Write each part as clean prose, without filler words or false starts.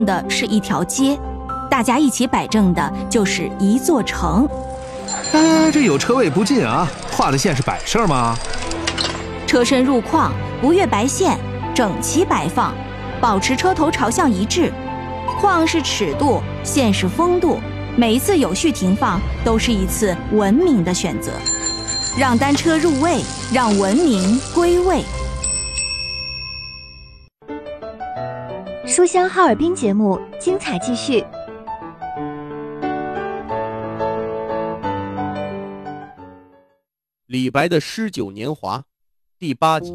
的是一条街，大家一起摆正的就是一座城。 这有车位不进啊，画的线是摆设吗？ 车身入框，不越白线，整齐摆放，保持车头朝向一致。框是尺度，线是风度，每一次有序停放都是一次文明的选择，让单车入位，让文明归位。 书香哈尔滨节目精彩继续。 李白的诗酒年华第8集。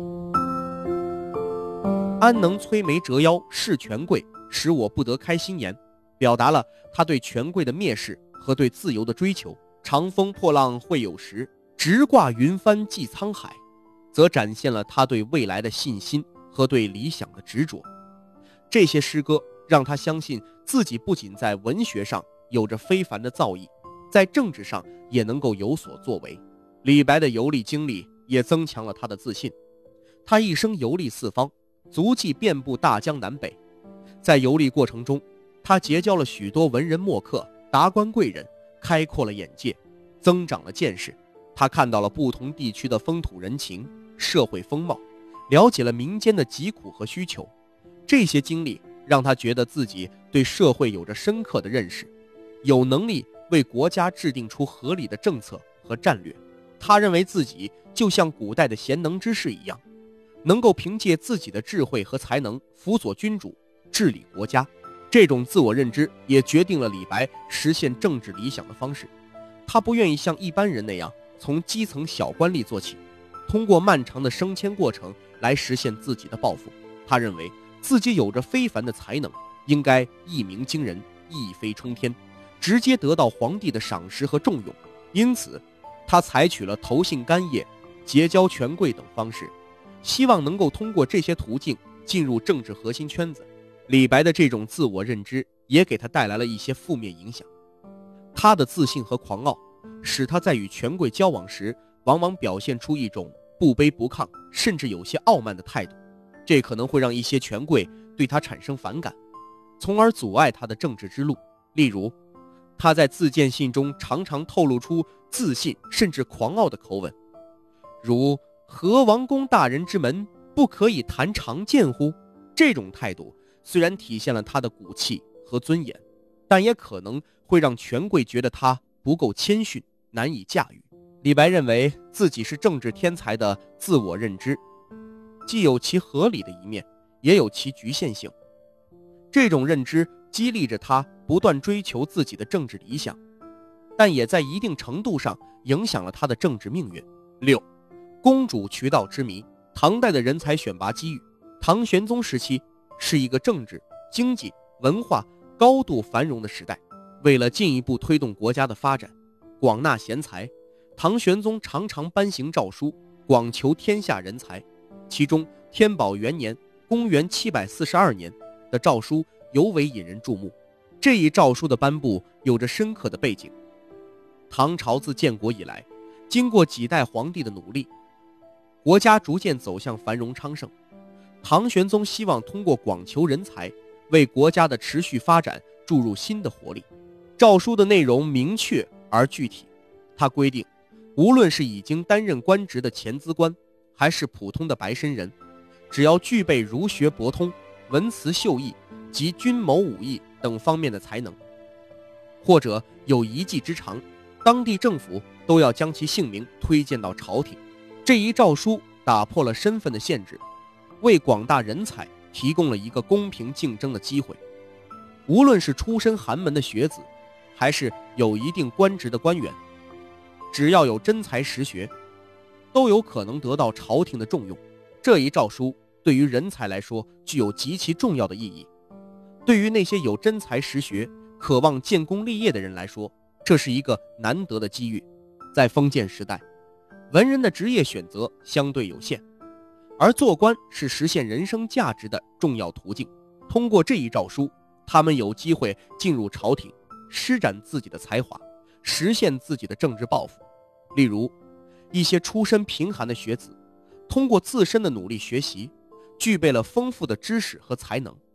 安能摧眉折腰事权贵，使我不得开心颜，表达了他对权贵的蔑视和对自由的追求。长风破浪会有时，直挂云帆济沧海，则展现了他对未来的信心和对理想的执着。这些诗歌让他相信自己不仅在文学上有着非凡的造诣，在政治上也能够有所作为。李白的游历经历也增强了他的自信，他一生游历四方，足迹遍布大江南北。在游历过程中，他结交了许多文人墨客、达官贵人，开阔了眼界，增长了见识。他看到了不同地区的风土人情、社会风貌，了解了民间的疾苦和需求。这些经历让他觉得自己对社会有着深刻的认识，有能力为国家制定出合理的政策和战略。他认为自己就像古代的贤能之士一样，能够凭借自己的智慧和才能辅佐君主，治理国家。这种自我认知也决定了李白实现政治理想的方式。他不愿意像一般人那样从基层小官吏做起，通过漫长的升迁过程来实现自己的抱负。他认为自己有着非凡的才能，应该一鸣惊人，一飞冲天，直接得到皇帝的赏识和重用。因此他采取了投信干谒、结交权贵等方式，希望能够通过这些途径进入政治核心圈子。李白的这种自我认知也给他带来了一些负面影响。他的自信和狂傲使他在与权贵交往时往往表现出一种不卑不亢，甚至有些傲慢的态度，这可能会让一些权贵对他产生反感，从而阻碍他的政治之路。例如他在自荐信中常常透露出自信甚至狂傲的口吻，如何王公大人之门，不可以谈长剑乎？这种态度虽然体现了他的骨气和尊严，但也可能会让权贵觉得他不够谦逊，难以驾驭。李白认为自己是政治天才的自我认知，既有其合理的一面，也有其局限性。这种认知激励着他不断追求自己的政治理想，但也在一定程度上影响了他的政治命运。6. 公主渠道之谜。唐代的人才选拔机遇，唐玄宗时期是一个政治、经济、文化高度繁荣的时代。为了进一步推动国家的发展，广纳贤才，唐玄宗常常颁行诏书，广求天下人才。其中天宝元年公元742年的诏书尤为引人注目。这一诏书的颁布有着深刻的背景。唐朝自建国以来，经过几代皇帝的努力，国家逐渐走向繁荣昌盛。唐玄宗希望通过广求人才，为国家的持续发展注入新的活力。诏书的内容明确而具体，它规定，无论是已经担任官职的前资官，还是普通的白身人，只要具备儒学博通、文辞秀逸及军谋武艺等方面的才能，或者有一技之长，当地政府都要将其姓名推荐到朝廷。这一诏书打破了身份的限制，为广大人才提供了一个公平竞争的机会。无论是出身寒门的学子，还是有一定官职的官员，只要有真才实学，都有可能得到朝廷的重用。这一诏书对于人才来说具有极其重要的意义。对于那些有真才实学、渴望建功立业的人来说，这是一个难得的机遇。在封建时代，文人的职业选择相对有限，而做官是实现人生价值的重要途径。通过这一诏书，他们有机会进入朝廷，施展自己的才华，实现自己的政治抱负。例如，一些出身贫寒的学子，通过自身的努力学习，具备了丰富的知识和才能，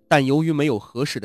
但由于没有合适的